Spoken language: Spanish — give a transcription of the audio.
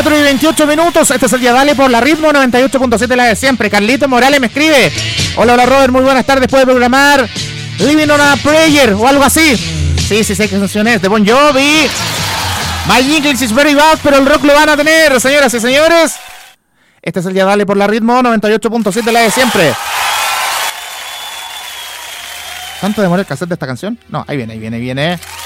4 y 28 minutos. Este es el día Dale por la Ritmo 98.7, la de siempre. Carlito Morales me escribe: hola Robert, muy buenas tardes. ¿Puede programar Living on a Prayer o algo así? Sí, sé qué canción es, de Bon Jovi. My English is very bad, pero el rock lo van a tener, señoras y señores. Este es el día Dale por la Ritmo 98.7, la de siempre. ¿Cuánto demora el cassette de esta canción? No, ahí viene.